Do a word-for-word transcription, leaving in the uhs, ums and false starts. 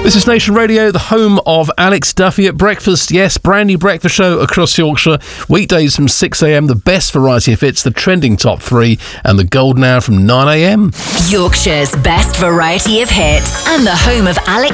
This is Nation Radio, the home of Alex Duffy at breakfast. Yes, brand new breakfast show across Yorkshire. Weekdays from six a m, the best variety of hits, the trending top three, and the golden hour from nine a m. Yorkshire's best variety of hits and the home of Alex